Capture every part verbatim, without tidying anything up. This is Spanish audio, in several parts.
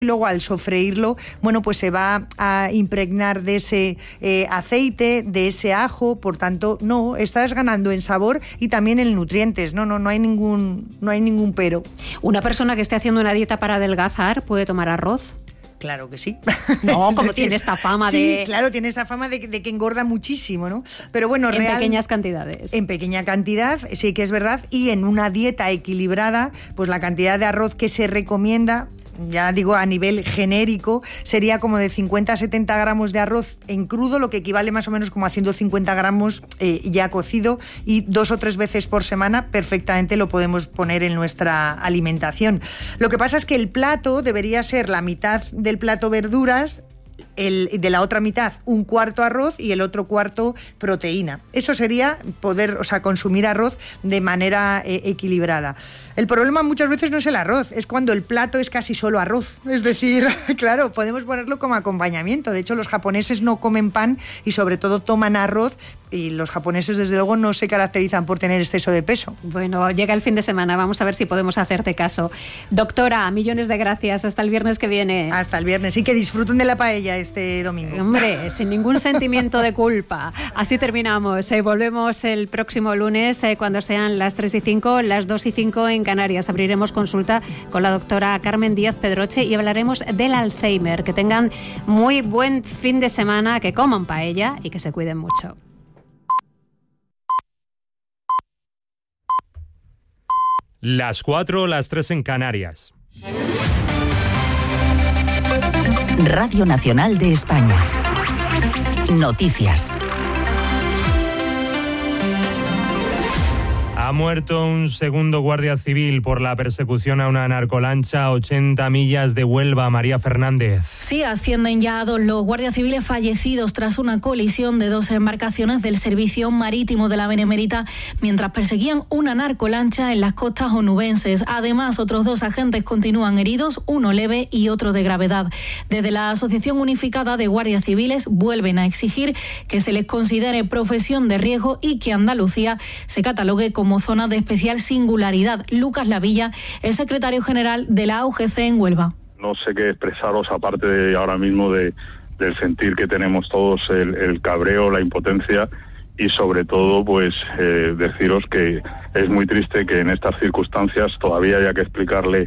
Luego al sofreírlo, bueno, pues se va a impregnar de ese eh, aceite, de ese ajo, por tanto, no, estás ganando en sabor y también en nutrientes, no, no, no hay ningún, no hay ningún pero. ¿Una persona que esté haciendo una dieta para adelgazar puede tomar arroz? Claro que sí. No, como decir, tiene esta fama sí, de... Sí, claro, tiene esta fama de, de que engorda muchísimo, ¿no? Pero bueno, en real, pequeñas cantidades. En pequeña cantidad, sí que es verdad, y en una dieta equilibrada, pues la cantidad de arroz que se recomienda, ya digo a nivel genérico, sería como de cincuenta a setenta gramos de arroz en crudo, lo que equivale más o menos como a ciento cincuenta gramos eh, ya cocido, y dos o tres veces por semana perfectamente lo podemos poner en nuestra alimentación. Lo que pasa es que el plato debería ser la mitad del plato verduras, El, de la otra mitad un cuarto arroz y el otro cuarto proteína. Eso sería poder, o sea, consumir arroz de manera eh, equilibrada. El problema muchas veces no es el arroz, es cuando el plato es casi solo arroz. Es decir, claro, podemos ponerlo como acompañamiento. De hecho, los japoneses no comen pan y sobre todo toman arroz, y los japoneses desde luego no se caracterizan por tener exceso de peso. Bueno, llega el fin de semana, vamos a ver si podemos hacerte caso. Doctora, millones de gracias, hasta el viernes que viene. Hasta el viernes, y que disfruten de la paella este domingo. Hombre, sin ningún sentimiento de culpa. Así terminamos, eh, volvemos el próximo lunes eh, cuando sean las tres y cinco, las dos y cinco en Canarias. Abriremos consulta con la doctora Carmen Díaz Pedroche y hablaremos del Alzheimer. Que tengan muy buen fin de semana, que coman paella y que se cuiden mucho. Las cuatro, las tres en Canarias. Radio Nacional de España. Noticias. Ha muerto un segundo guardia civil por la persecución a una narcolancha a ochenta millas de Huelva. María Fernández. Sí, ascienden ya a dos los guardias civiles fallecidos tras una colisión de dos embarcaciones del Servicio Marítimo de la Benemérita mientras perseguían una narcolancha en las costas onubenses. Además, otros dos agentes continúan heridos, uno leve y otro de gravedad. Desde la Asociación Unificada de Guardias Civiles vuelven a exigir que se les considere profesión de riesgo y que Andalucía se catalogue como zona de especial singularidad. Lucas Lavilla es secretario general de la A U G C en Huelva. No sé qué expresaros aparte de ahora mismo de, del sentir que tenemos todos, el, el cabreo, la impotencia y sobre todo pues eh, deciros que es muy triste que en estas circunstancias todavía haya que explicarle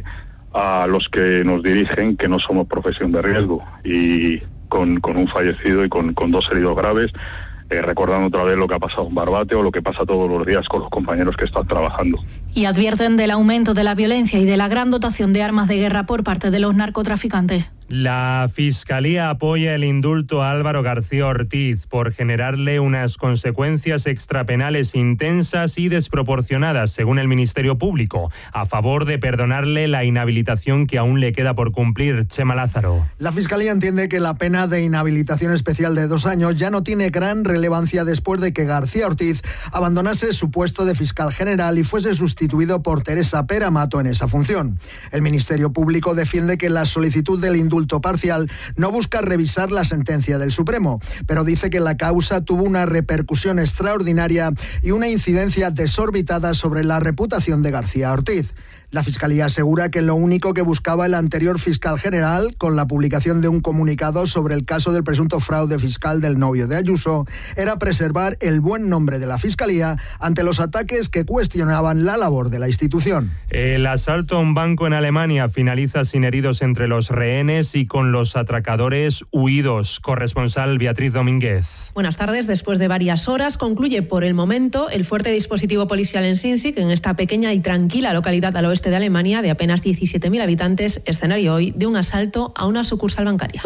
a los que nos dirigen que no somos profesión de riesgo, y con, con un fallecido y con, con dos heridos graves. Eh, recordando otra vez lo que ha pasado en Barbate o lo que pasa todos los días con los compañeros que están trabajando. Y advierten del aumento de la violencia y de la gran dotación de armas de guerra por parte de los narcotraficantes. La Fiscalía apoya el indulto a Álvaro García Ortiz por generarle unas consecuencias extrapenales intensas y desproporcionadas, según el Ministerio Público, a favor de perdonarle la inhabilitación que aún le queda por cumplir. Chema Lázaro. La Fiscalía entiende que la pena de inhabilitación especial de dos años ya no tiene gran relevancia después de que García Ortiz abandonase su puesto de fiscal general y fuese sustituido por Teresa Pera Mato en esa función. El Ministerio Público defiende que la solicitud del indulto parcial no busca revisar la sentencia del Supremo, pero dice que la causa tuvo una repercusión extraordinaria y una incidencia desorbitada sobre la reputación de García Ortiz. La Fiscalía asegura que lo único que buscaba el anterior fiscal general, con la publicación de un comunicado sobre el caso del presunto fraude fiscal del novio de Ayuso, era preservar el buen nombre de la Fiscalía ante los ataques que cuestionaban la labor de la institución. El asalto a un banco en Alemania finaliza sin heridos entre los rehenes y con los atracadores huidos. Corresponsal Beatriz Domínguez. Buenas tardes. Después de varias horas concluye por el momento el fuerte dispositivo policial en Sinzig, en esta pequeña y tranquila localidad al oeste de Alemania de apenas diecisiete mil habitantes, escenario hoy de un asalto a una sucursal bancaria.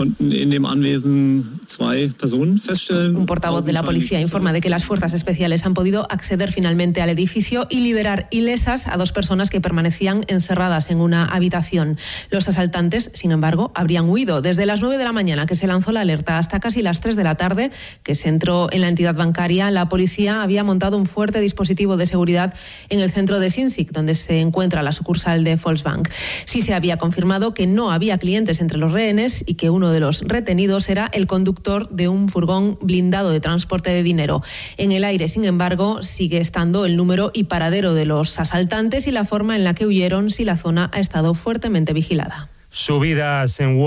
Un portavoz de la policía informa de que las fuerzas especiales han podido acceder finalmente al edificio y liberar ilesas a dos personas que permanecían encerradas en una habitación. Los asaltantes, sin embargo, habrían huido. Desde las nueve de la mañana que se lanzó la alerta hasta casi las tres de la tarde que se entró en la entidad bancaria, la policía había montado un fuerte dispositivo de seguridad en el centro de Sinzig, donde se encuentra la sucursal de Volksbank. Sí se había confirmado que no había clientes entre los rehenes y que uno de los retenidos era el conductor de un furgón blindado de transporte de dinero. En el aire, sin embargo, sigue estando el número y paradero de los asaltantes y la forma en la que huyeron si la zona ha estado fuertemente vigilada. Subidas en